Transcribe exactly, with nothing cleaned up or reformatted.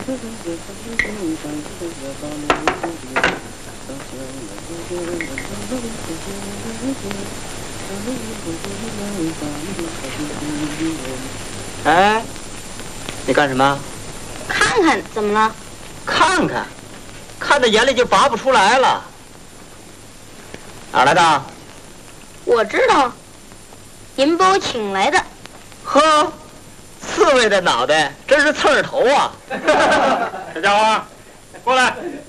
哎，你干什么？ 看看，怎么了？ 看看，看到眼里就拔不出来了。哪儿来的？ 我知道，您把我请来的。 呵，刺猬的脑袋，真是刺儿头啊！ 小家伙，过来。